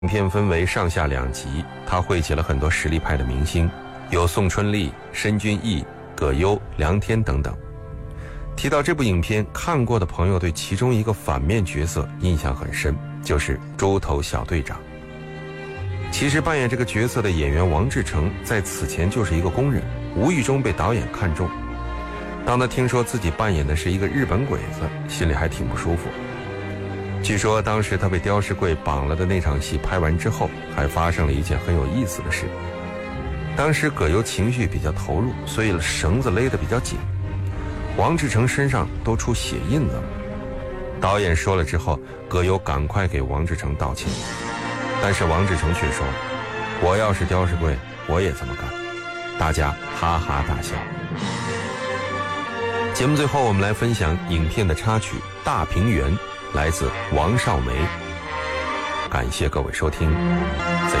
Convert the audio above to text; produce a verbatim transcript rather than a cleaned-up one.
影片分为上下两集，他汇集了很多实力派的明星，有宋春丽、申君毅、葛优、梁天等等。提到这部影片，看过的朋友对其中一个反面角色印象很深，就是猪头小队长。其实扮演这个角色的演员王志成在此前就是一个工人，无意中被导演看中。当他听说自己扮演的是一个日本鬼子，心里还挺不舒服。据说当时他被刁世贵绑了的那场戏拍完之后，还发生了一件很有意思的事。当时葛优情绪比较投入，所以绳子勒得比较紧，王志成身上都出血印子了。导演说了之后，葛优赶快给王志成道歉，但是王志成却说：“我要是刁世贵，我也这么干。”大家哈哈大笑。节目最后，我们来分享影片的插曲《大平原》，来自王少梅。感谢各位收听，再见。